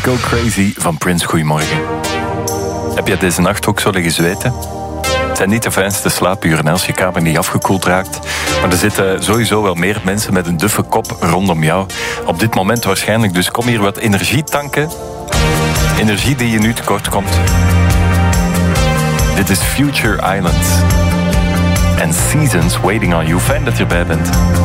Go Crazy van Prince. Goedemorgen. Heb je deze nacht ook zo liggen zweten? Het zijn niet de fijnste slaapuren als je kamer niet afgekoeld raakt. Maar er zitten sowieso wel meer mensen met een duffe kop rondom jou. Op dit moment waarschijnlijk, dus kom hier wat energie tanken. Energie die je nu tekort komt. Dit is Future Island. En Seasons Waiting on You. Fijn dat je erbij bent.